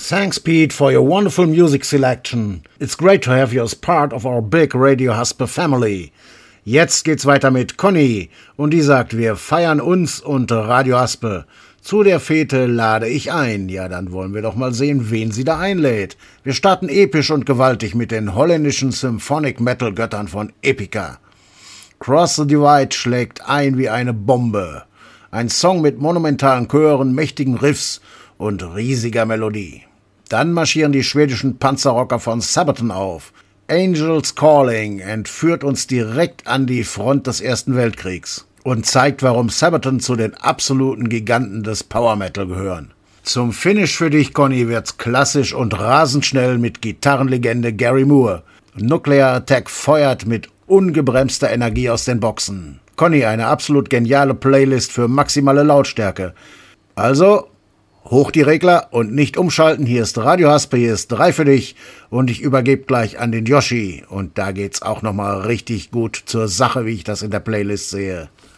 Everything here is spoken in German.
Thanks, Pete, for your wonderful music selection. It's great to have you as part of our big Radio Haspe family. Jetzt geht's weiter mit Conny und die sagt, wir feiern uns und Radio Haspe. Zu der Fete lade ich ein. Ja, dann wollen wir doch mal sehen, wen sie da einlädt. Wir starten episch und gewaltig mit den holländischen Symphonic Metal Göttern von Epica. Cross the Divide schlägt ein wie eine Bombe. Ein Song mit monumentalen Chören, mächtigen Riffs und riesiger Melodie. Dann marschieren die schwedischen Panzerrocker von Sabaton auf. Angels Calling entführt uns direkt an die Front des Ersten Weltkriegs und zeigt, warum Sabaton zu den absoluten Giganten des Power Metal gehören. Zum Finish für dich, Conny, wird's klassisch und rasend schnell mit Gitarrenlegende Gary Moore. Nuclear Attack feuert mit ungebremster Energie aus den Boxen. Conny, eine absolut geniale Playlist für maximale Lautstärke. Also, hoch die Regler und nicht umschalten. Hier ist Radio Haspe, hier ist 3 für dich und ich übergebe gleich an den Yoshi. Und da geht's auch nochmal richtig gut zur Sache, wie ich das in der Playlist sehe.